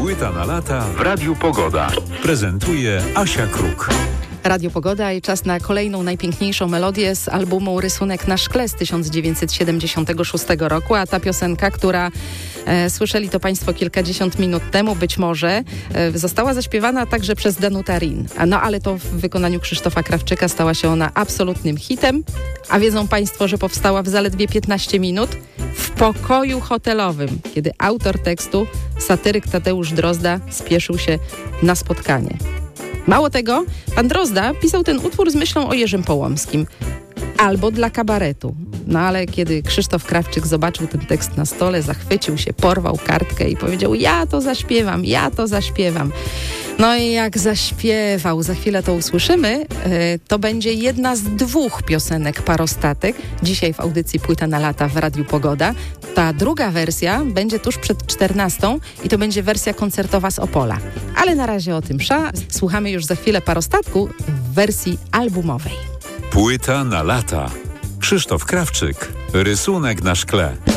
Płyta na lata w Radiu Pogoda. Prezentuje Asia Kruk. Radio Pogoda i czas na kolejną najpiękniejszą melodię z albumu Rysunek na szkle z 1976 roku, a ta piosenka, która słyszeli to Państwo kilkadziesiąt minut temu, być może została zaśpiewana także przez Danutę Rin. No ale to w wykonaniu Krzysztofa Krawczyka stała się ona absolutnym hitem, a wiedzą Państwo, że powstała w zaledwie 15 minut w pokoju hotelowym, kiedy autor tekstu, satyryk Tadeusz Drozda, spieszył się na spotkanie. Mało tego, pan Drozda pisał ten utwór z myślą o Jerzym Połomskim albo dla kabaretu. No ale kiedy Krzysztof Krawczyk zobaczył ten tekst na stole, zachwycił się, porwał kartkę i powiedział: ja to zaśpiewam. No i jak zaśpiewał, za chwilę to usłyszymy, to będzie jedna z 2 piosenek Parostatek. Dzisiaj w audycji Płyta na lata w Radiu Pogoda. Ta druga wersja będzie tuż przed 14 i to będzie wersja koncertowa z Opola. Ale na razie o tym słuchamy już za chwilę Parostatku w wersji albumowej. Płyta na lata. Krzysztof Krawczyk. Rysunek na szkle.